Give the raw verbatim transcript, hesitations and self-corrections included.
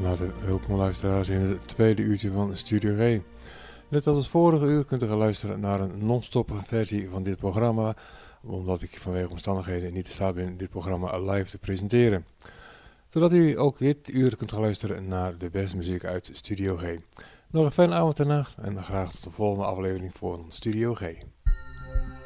Van harte welkom luisteraars in het tweede uurtje van Studio G. Net als het vorige uur kunt u gaan luisteren naar een non-stop versie van dit programma, omdat ik vanwege omstandigheden niet in staat ben dit programma live te presenteren. Zodat u ook dit uur kunt gaan luisteren naar de beste muziek uit Studio G. Nog een fijne avond en nacht en graag tot de volgende aflevering van Studio G.